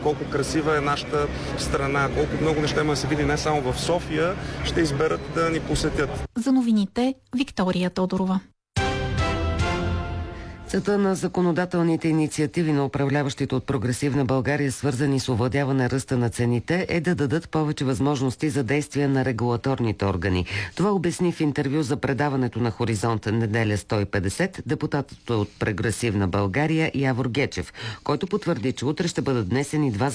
колко красива е нашата страна, колко много неща има да се види не само в София, ще изберат да ни посетят. За новините Виктория Тодорова. Целта на законодателните инициативи на управляващите от Прогресивна България, свързани с овладяване ръста на цените, е да дадат повече възможности за действие на регулаторните органи. Това обясни в интервю за предаването на Хоризонт неделя 150 депутатът от Прогресивна България Явор Гечев, който потвърди, че утре ще бъдат внесени два